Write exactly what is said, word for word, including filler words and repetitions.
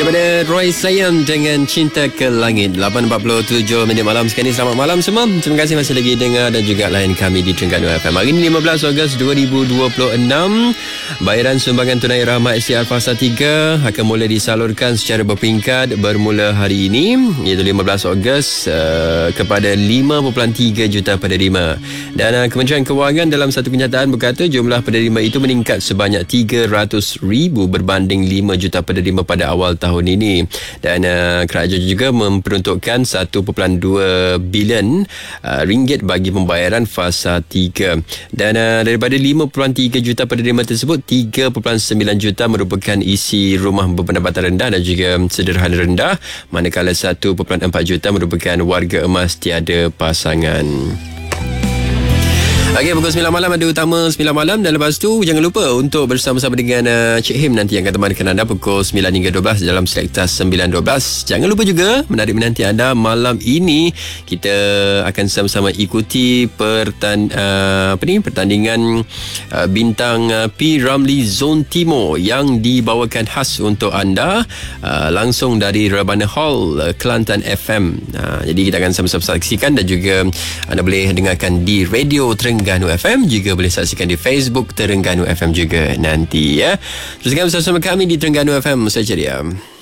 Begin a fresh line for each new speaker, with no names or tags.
Daripada Roy Sayam dengan Cinta ke Langit. lapan empat puluh tujuh minit malam sekarang ni. Selamat malam semua. Terima kasih masih lagi dengar dan juga layan kami di Terengganu F M. Hari ini lima belas Ogos dua ribu dua puluh enam. Bayaran sumbangan tunai Rahmat Asia Al-Fasa tiga akan mula disalurkan secara berperingkat bermula hari ini, iaitu lima belas Ogos uh, kepada lima perpuluhan tiga juta penerima. Dan uh, Kementerian Kewangan dalam satu kenyataan berkata jumlah penerima itu meningkat sebanyak tiga ratus ribu berbanding lima juta penerima pada awal tahun ini. Dan uh, kerajaan juga memperuntukkan satu perpuluhan dua bilion uh, ringgit bagi pembayaran fasa tiga. Dan uh, daripada lima perpuluhan tiga juta penerima tersebut, tiga perpuluhan sembilan juta merupakan isi rumah berpendapatan rendah dan juga sederhana rendah, manakala satu perpuluhan empat juta merupakan warga emas tiada pasangan. Okey, pukul sembilan malam ada utama sembilan malam, dan lepas tu jangan lupa untuk bersama-sama dengan uh, Cik Him nanti yang akan temankan anda pukul sembilan hingga dua belas dalam Selektas sembilan dua belas. Jangan lupa juga menarik menanti anda malam ini kita akan sama-sama ikuti pertan, uh, apa ni, pertandingan uh, bintang uh, P. Ramlee Zon Timur yang dibawakan khas untuk anda uh, langsung dari Rebana Hall uh, Kelantan F M. Uh, jadi kita akan sama-sama saksikan dan juga anda boleh dengarkan di radio Terengganu F M, juga boleh saksikan di Facebook Terengganu F M juga nanti ya. Teruskan bersama kami di Terengganu F M. Saya ceria.